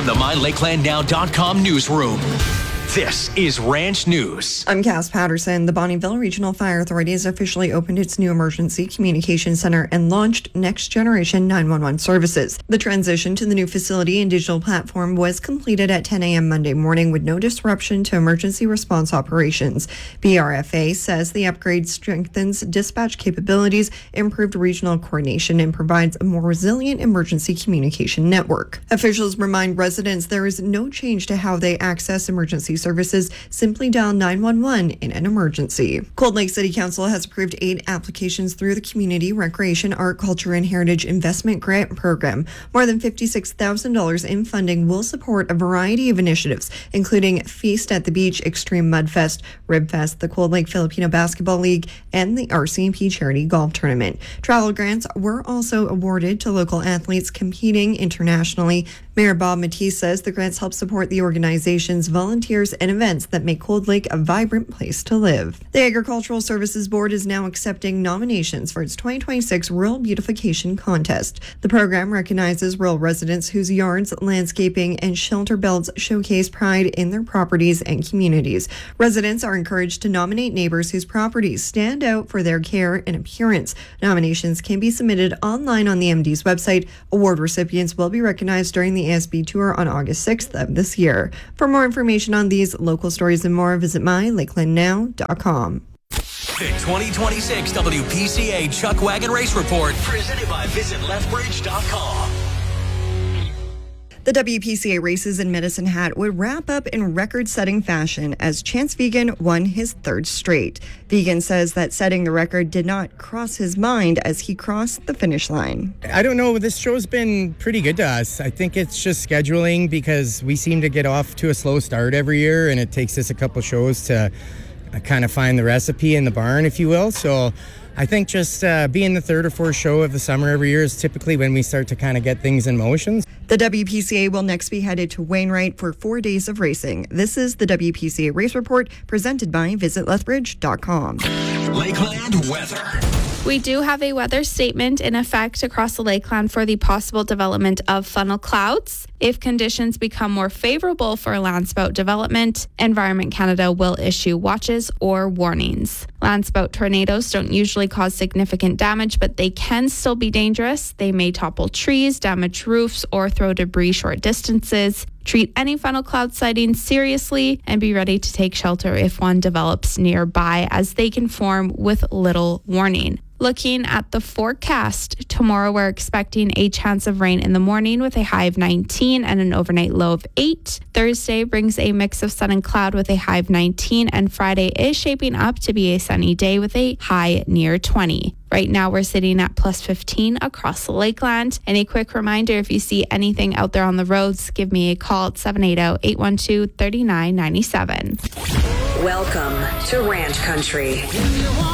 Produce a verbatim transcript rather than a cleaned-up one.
from the my lakeland now dot com newsroom. This is Ranch News. I'm Cass Patterson. The Bonnyville Regional Fire Authority has officially opened its new Emergency Communication Center and launched Next Generation nine one one services. The transition to the new facility and digital platform was completed at ten a.m. Monday morning with no disruption to emergency response operations. B R F A says the upgrade strengthens dispatch capabilities, improved regional coordination, and provides a more resilient emergency communication network. Officials remind residents there is no change to how they access emergency services. Simply dial nine one one in an emergency. Cold Lake City Council has approved eight applications through the Community Recreation, Art, Culture, and Heritage Investment Grant Program. More than fifty-six thousand dollars in funding will support a variety of initiatives, including Feast at the Beach, Extreme Mudfest, Ribfest, the Cold Lake Filipino Basketball League, and the R C M P Charity Golf Tournament. Travel grants were also awarded to local athletes competing internationally. Mayor Bob Matisse says the grants help support the organization's volunteers and events that make Cold Lake a vibrant place to live. The Agricultural Services Board is now accepting nominations for its twenty twenty-six Rural Beautification Contest. The program recognizes rural residents whose yards, landscaping, and shelter belts showcase pride in their properties and communities. Residents are encouraged to nominate neighbors whose properties stand out for their care and appearance. Nominations can be submitted online on the M D's website. Award recipients will be recognized during the A S B tour on August sixth of this year. For more information on these local stories and more, visit my lakeland now dot com. The twenty twenty-six W P C A Chuck Wagon Race Report, presented by visit lethbridge dot com. The W P C A races in Medicine Hat would wrap up in record-setting fashion as Chance Vigen won his third straight. Vigen says that setting the record did not cross his mind as he crossed the finish line. I don't know. This show's been pretty good to us. I think it's just scheduling because we seem to get off to a slow start every year, and it takes us a couple shows to uh, kind of find the recipe in the barn, if you will. So I think just uh, being the third or fourth show of the summer every year is typically when we start to kind of get things in motion. The W P C A will next be headed to Wainwright for four days of racing. This is the W P C A Race Report, presented by visit lethbridge dot com. Lakeland weather. We do have a weather statement in effect across the Lakeland for the possible development of funnel clouds. If conditions become more favorable for landspout development, Environment Canada will issue watches or warnings. Landspout tornadoes don't usually cause significant damage, but they can still be dangerous. They may topple trees, damage roofs, or throw debris short distances. Treat any funnel cloud sighting seriously and be ready to take shelter if one develops nearby, as they can form with little warning. Looking at the forecast, tomorrow we're expecting a chance of rain in the morning with a high of nineteen and an overnight low of eight. Thursday brings a mix of sun and cloud with a high of nineteen, and Friday is shaping up to be a sunny day with a high near twenty. Right now we're sitting at plus fifteen across the Lakeland. And a quick reminder, if you see anything out there on the roads, give me a call at seven eight zero, eight one two, three nine nine seven. Welcome to Ranch Country.